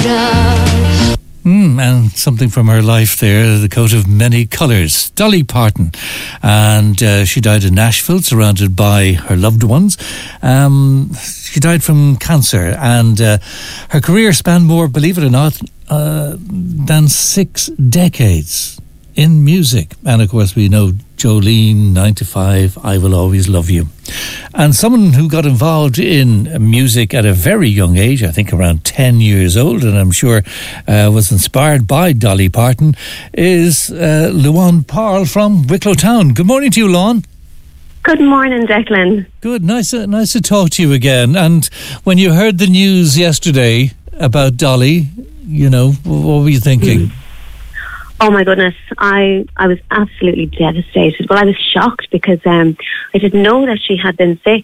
And something from her life there, the coat of many colours. Dolly Parton. And she died in Nashville, surrounded by her loved ones. She died from cancer, and her career spanned more, believe it or not, than 6 decades in music. And of course we know Jolene, 9 to 5, I Will Always Love You. And someone who got involved in music at a very young age, I think around 10 years old, and I'm sure was inspired by Dolly Parton, is Luan Parle from Wicklow Town. Good morning to you, Luan. Good morning, Declan. Good, nice to talk to you again. And when you heard the news yesterday about Dolly, you know, what were you thinking? Oh my goodness, I was absolutely devastated. Well, I was shocked because I didn't know that she had been sick.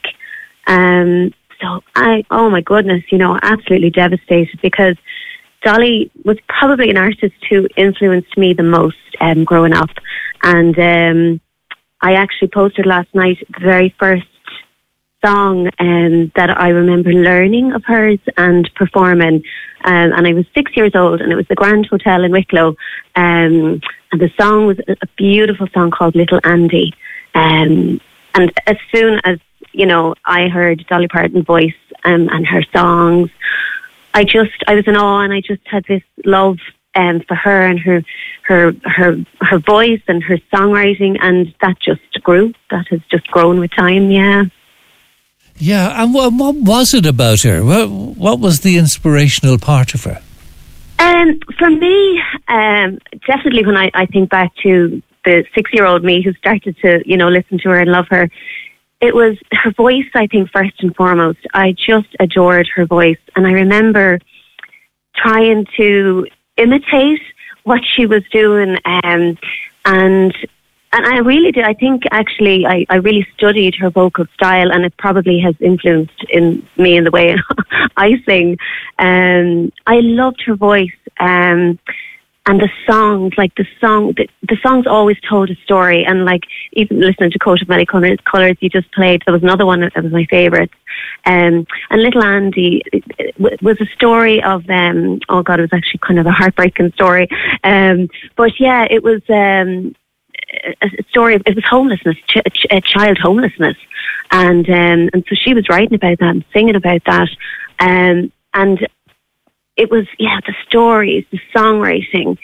Oh my goodness, you know, absolutely devastated, because Dolly was probably an artist who influenced me the most growing up. And I actually posted last night the very first song that I remember learning of hers and performing, and I was 6 years old, and it was the Grand Hotel in Wicklow, and the song was a beautiful song called Little Andy, and as soon as, you know, I heard Dolly Parton's voice and her songs, I was in awe, and I just had this love for her and her voice and her songwriting, and that just grew. That has just grown with time. Yeah, and what was it about her? What was the inspirational part of her? For me, definitely when I think back to the 6-year-old me who started to, you know, listen to her and love her, it was her voice, I think, first and foremost. I just adored her voice, and I remember trying to imitate what she was doing, and I really did. I think actually I really studied her vocal style, and it probably has influenced in me in the way I sing. I loved her voice, and the songs, like the songs always told a story. And like, even listening to Coat of Many Colours you just played, there was another one that was my favourite. And Little Andy was a story of, oh God, it was actually kind of a heartbreaking story. But yeah, it was a story of, it was homelessness, child homelessness, and so she was writing about that and singing about that, and it was, yeah, the stories, the songwriting,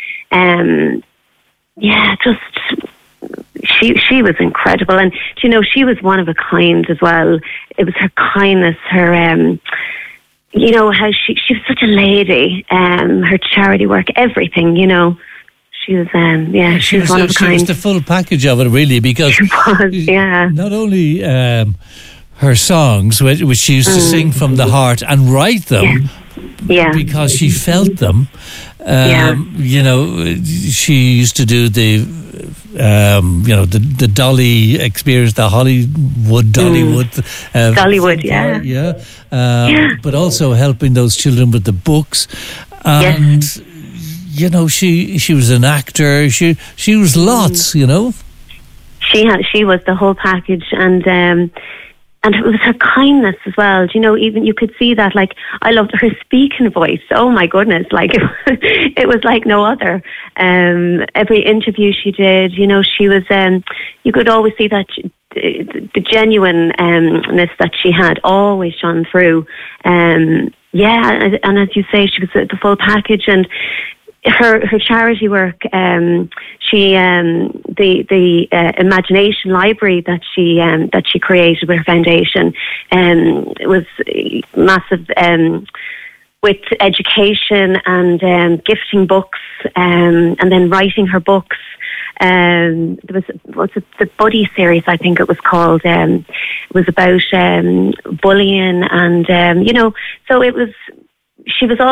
she was incredible. And you know, she was one of a kind as well. It was her kindness, her you know, how she was such a lady, her charity work, everything, you know. She was, she was one of a kind. She was the full package of it, really, because she was, yeah. Not only her songs, which she used to sing from the heart and write them, because she felt them. You know, she used to do the, you know, the Dolly experience, the Hollywood, Dollywood. Dollywood, but also helping those children with the books. And you know, she was an actor. She was lots, you know. She was the whole package, and it was her kindness as well. You know, even you could see that. Like, I loved her speaking voice. Oh my goodness, like it was like no other. Every interview she did, you know, she was. You could always see that the genuineness that she had always shone through. And as you say, she was the full package. And her charity work, she the Imagination Library that she created with her foundation, it was massive, with education and gifting books, and then writing her books. There was the Buddy series, I think it was called. It was about bullying, and you know, so it was. She was